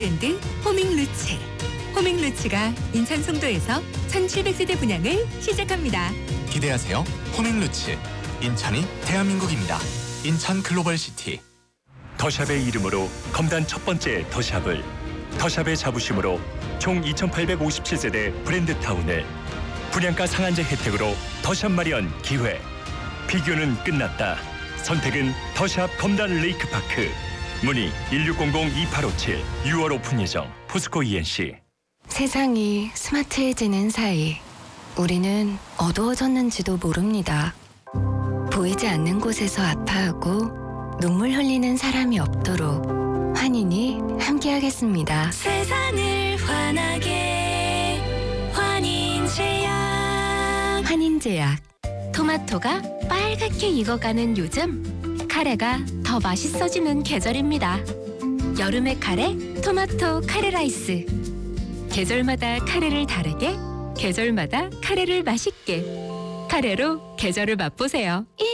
브랜드 호밍루츠. 호밍루츠가 인천 송도에서 1700세대 분양을 시작합니다. 기대하세요. 호밍루츠. 인천이 대한민국입니다. 인천 글로벌시티. 더샵의 이름으로 검단 첫 번째 더샵을, 더샵의 자부심으로 총 2857세대 브랜드타운을, 분양가 상한제 혜택으로 더샵 마련 기회. 비교는 끝났다. 선택은 더샵 검단 레이크파크. 문의 1600-2857. 6월 오픈 예정. 포스코 ENC. 세상이 스마트해지는 사이 우리는 어두워졌는지도 모릅니다. 보이지 않는 곳에서 아파하고 눈물 흘리는 사람이 없도록 환인이 함께하겠습니다. 세상을 환하게 환인제약. 환인제약. 토마토가 빨갛게 익어가는 요즘, 카레가 더 맛있어지는 계절입니다. 여름의 카레, 토마토 카레라이스. 계절마다 카레를 다르게, 계절마다 카레를 맛있게. 카레로 계절을 맛보세요.